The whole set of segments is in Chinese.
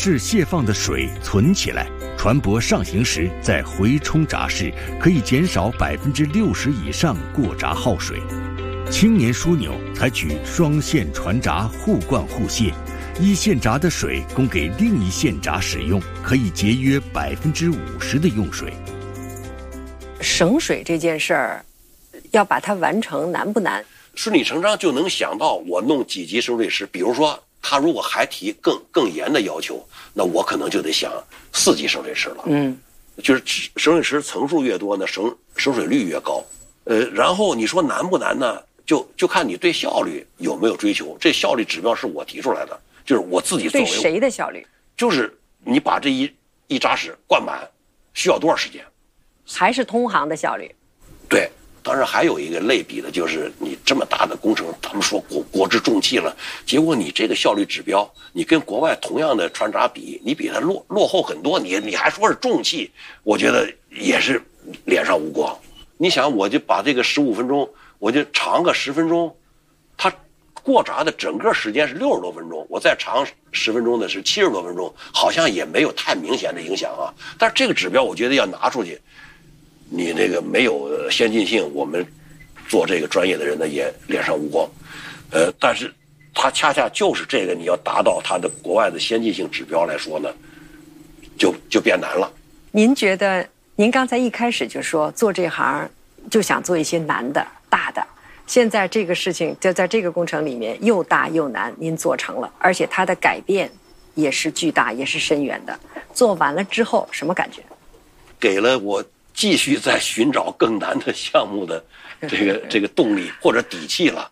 室泄放的水存起来，船舶上行时再回冲闸室，可以减少60%以上过闸耗水。青年枢纽采取双线船闸互灌互泄，一线闸的水供给另一线闸使用，可以节约50%的用水。 省水这件事儿，要把它完成难不难？ 顺理成章就能想到，我弄几级省水池，比如说他如果还提更严的要求，那我可能就得想4级省水池了。就是省水池层数越多呢，省水率越高。然后你说难不难呢？就看你对效率有没有追求。这效率指标是我提出来的，就是我自己作为对谁的效率？ 就是你把这一闸室灌满需要多少时间？ 还是通航的效率？ 对，当然还有一个类比的，就是你这么大的工程，他们说国之重器了，结果你这个效率指标，你跟国外同样的船闸比，你比它落后很多，你还说是重器，我觉得也是脸上无光。你想，我就把这个15分钟，我就长个10分钟，它过闸的整个时间是60多分钟，我再长10分钟的是70多分钟，好像也没有太明显的影响啊。但是这个指标，我觉得要拿出去，你那个没有先进性，我们做这个专业的人呢也脸上无光。但是它恰恰就是这个，你要达到它的国外的先进性指标来说呢，就变难了。 您觉得？您刚才一开始就说做这行就想做一些难的、大的，现在这个事情就在这个工程里面又大又难，您做成了，而且它的改变也是巨大，也是深远的。做完了之后什么感觉？ 给了我继续在寻找更难的项目的这个动力或者底气了。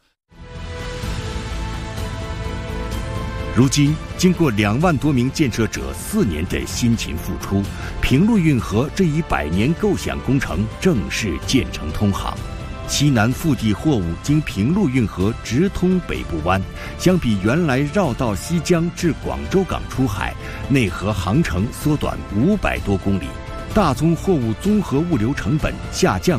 如今，经过2万多名建设者4年的辛勤付出，平陆运河这一100年构想工程正式建成通航。西南腹地货物经平陆运河直通北部湾，相比原来绕道西江至广州港出海，内河航程缩短500多公里，大宗货物综合物流成本下降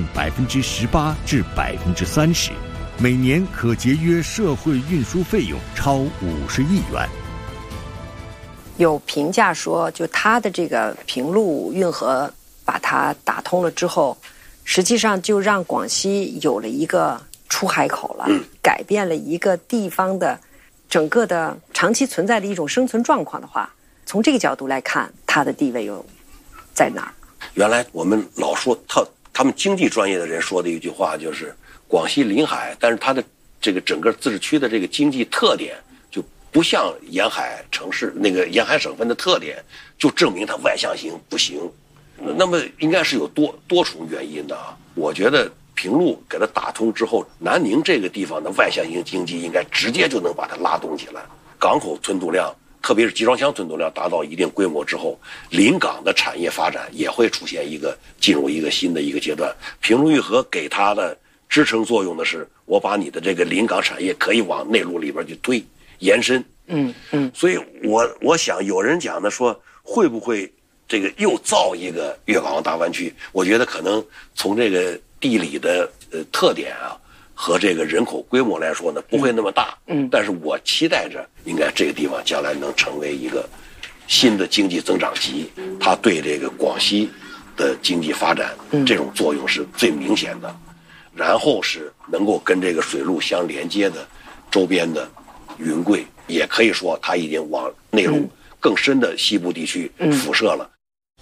18%至30%。每年可节约社会运输费用超50亿元。 有评价说，就它的这个平陆运河把它打通了之后，实际上就让广西有了一个出海口了，改变了一个地方的整个的长期存在的一种生存状况的话，从这个角度来看，它的地位又在哪儿？ 原来我们老说他们经济专业的人说的一句话就是，广西临海，但是它的这个整个自治区的这个经济特点就不像沿海城市那个沿海省份的特点，就证明它外向型不行。那么应该是有多重原因的啊。我觉得平陆给它打通之后，南宁这个地方的外向型经济应该直接就能把它拉动起来。港口吞吐量，特别是集装箱吞吐量达到一定规模之后，临港的产业发展也会出现进入一个新的一个阶段。平陆运河给它的支撑作用的是，我把你的这个临港产业可以往内陆里边去推延伸。所以我想有人讲的说，会不会这个又造一个粤港澳大湾区？我觉得可能从这个地理的特点啊和这个人口规模来说呢，不会那么大。但是我期待着应该这个地方将来能成为一个新的经济增长极，它对这个广西的经济发展这种作用是最明显的。然后是能够跟这个水路相连接的周边的云贵，也可以说它已经往内陆更深的西部地区辐射了。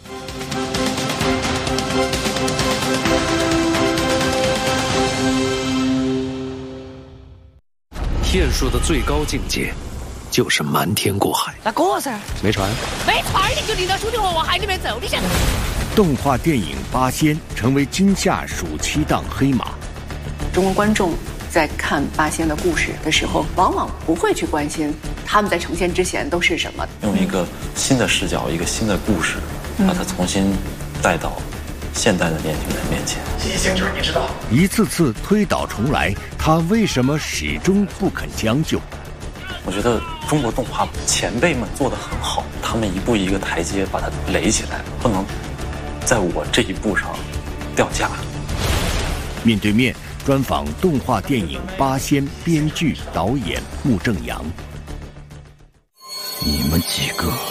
骗术的最高境界就是瞒天过海。 那哥噻， 没船你就领到兄弟伙往海里面走，你想？ 动画电影《八仙》成为今夏暑期档黑马。 中国观众在看八仙的故事的时候，往往不会去关心他们在成仙之前都是什么。 用一个新的视角，一个新的故事，把它重新带到现代的年轻人面前。 西行者，你知道， 一次次推倒重来，他为什么始终不肯将就？ 我觉得中国动画前辈们做得很好，他们一步一个台阶把它垒起来，不能在我这一步上掉价。 面对面专访动画电影《八仙》编剧导演穆正阳。 你们几个